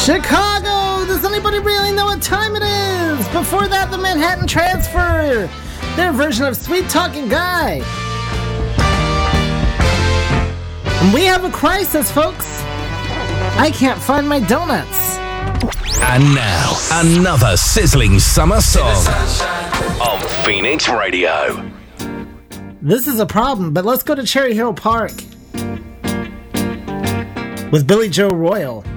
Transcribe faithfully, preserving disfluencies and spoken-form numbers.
Chicago! Does anybody really know what time it is? Before that, the Manhattan Transfer, their version of Sweet Talking Guy. And we have a crisis, folks. I can't find my donuts. And now, another sizzling summer song on Phoenix Radio. This is a problem, but let's go to Cherry Hill Park with Billy Joe Royal.